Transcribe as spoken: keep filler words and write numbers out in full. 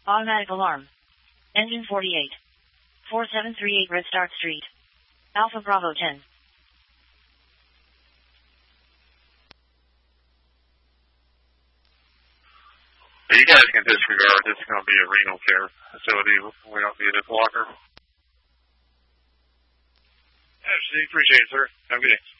Automatic alarm. Engine forty-eight. four seven three eight Red Start Street. Alpha Bravo ten. You guys can disregard. This is going to be a renal care facility. We don't need a blocker. Absolutely. Appreciate it, sir. Have a good day.